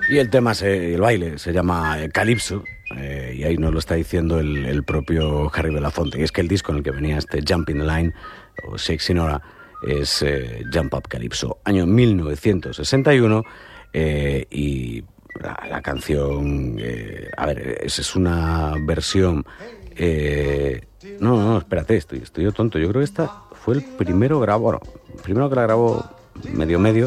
Y el tema, el baile, se llama Calypso, y ahí nos lo está diciendo el propio Harry Belafonte. Y es que el disco en el que venía este Jump in the Line, o Shake Sinora, es Jump Up Calypso, año 1961, y la canción, a ver, es una versión... no, espérate, estoy yo tonto. Yo creo que esta fue el primero grabado, el primero que la grabó medio,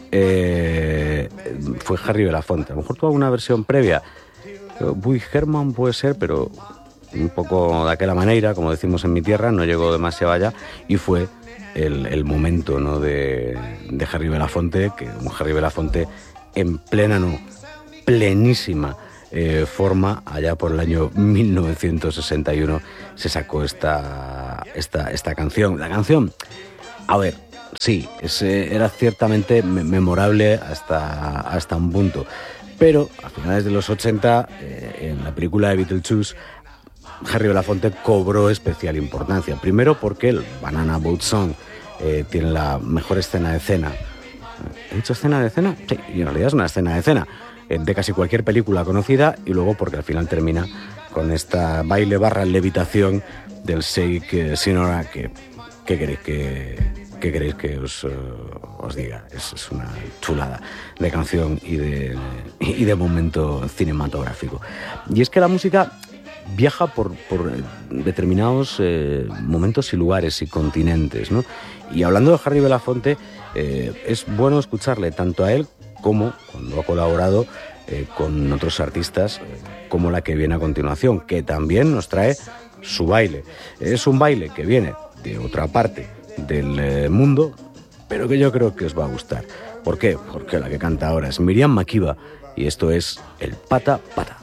fue Harry Belafonte. A lo mejor tuvo alguna versión previa. Bui Herman puede ser, pero un poco de aquella manera, como decimos en mi tierra, no llegó demasiado allá, y fue el momento, ¿no?, de Harry Belafonte, que como Harry Belafonte en plena, no, plenísima forma, allá por el año 1961 se sacó esta canción. La canción, a ver, sí, era ciertamente memorable hasta un punto, pero a finales de los 80, en la película de Beetlejuice, Harry Belafonte cobró especial importancia. Primero porque el Banana Boat Song tiene la mejor escena de escena. ¿He dicho escena de escena? Sí, y en realidad es una escena de escena de casi cualquier película conocida, y luego porque al final termina con esta baile barra levitación del Shake Sinora, que ¿qué queréis que os diga? Es una chulada de canción y de momento cinematográfico. Y es que la música viaja por determinados momentos y lugares y continentes, ¿no? Y hablando de Harry Belafonte, es bueno escucharle tanto a él como cuando ha colaborado con otros artistas, como la que viene a continuación, que también nos trae su baile. Es un baile que viene de otra parte del mundo, pero que yo creo que os va a gustar. ¿Por qué? Porque la que canta ahora es Miriam Makeba, y esto es el Pata Pata.